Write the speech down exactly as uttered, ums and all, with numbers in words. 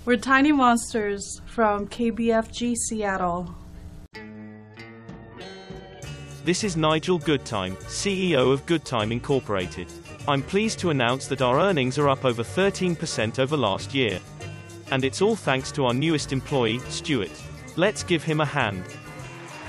We're Tiny Monsters from K B F G Seattle. This is Nigel Goodtime, C E O of Goodtime Incorporated. I'm pleased to announce that our earnings are up over thirteen percent over last year. And it's all thanks to our newest employee, Stuart. Let's give him a hand.